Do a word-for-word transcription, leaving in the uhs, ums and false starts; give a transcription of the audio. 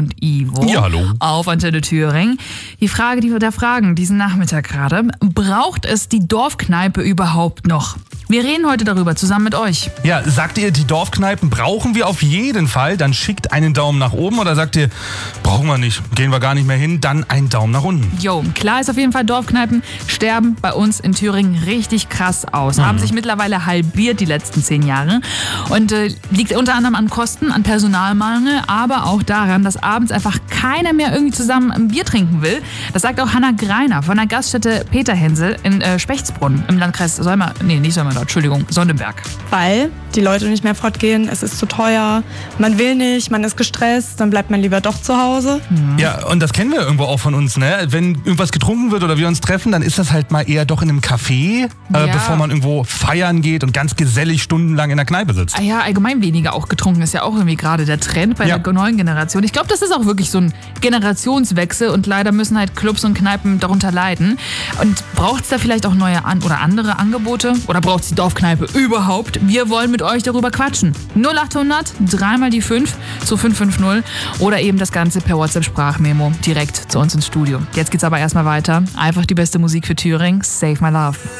und Ivo. Ja, hallo. Auf Antenne Thüringen. Die Frage, die wir da fragen, diesen Nachmittag gerade. Braucht es die Dorfkneipe überhaupt noch? Wir reden heute darüber, zusammen mit euch. Ja, sagt ihr, die Dorfkneipen brauchen wir auf jeden Fall? Dann schickt einen Daumen nach oben. Oder sagt ihr, brauchen wir nicht, gehen wir gar nicht mehr hin? Dann einen Daumen nach unten. Jo, klar ist auf jeden Fall, Dorfkneipen sterben bei uns in Thüringen richtig krass aus. Mhm. Haben sich mittlerweile halbiert die letzten zehn Jahre. Und äh, liegt unter anderem an Kosten, an Personalmangel, aber auch daran, dass abends einfach keiner mehr irgendwie zusammen ein Bier trinken will. Das sagt auch Hanna Greiner von der Gaststätte Peter Hensel in äh, Spechtsbrunn im Landkreis Solmer, nee, nicht Solmer, Entschuldigung, Sonnenberg. Weil die Leute nicht mehr fortgehen, es ist zu teuer, man will nicht, man ist gestresst, dann bleibt man lieber doch zu Hause. Mhm. Ja, und das kennen wir irgendwo auch von uns, ne? Wenn irgendwas getrunken wird oder wir uns treffen, dann ist das halt mal eher doch in einem Café, Ja. äh, bevor man irgendwo feiern geht und ganz gesellig stundenlang in der Kneipe sitzt. Ah ja, allgemein weniger auch getrunken ist ja auch irgendwie gerade der Trend bei Ja. der neuen Generation. Ich glaube, das ist auch wirklich so ein Generationswechsel und leider müssen halt Clubs und Kneipen darunter leiden. Und braucht es da vielleicht auch neue an oder andere Angebote? Oder braucht es die Dorfkneipe überhaupt? Wir wollen mit euch darüber quatschen. null achthundert, dreimal die fünf zu fünf fünf null oder eben das Ganze per WhatsApp-Sprachmemo direkt zu uns ins Studio. Jetzt geht's aber erstmal weiter. Einfach die beste Musik für Thüringen. Save My Love.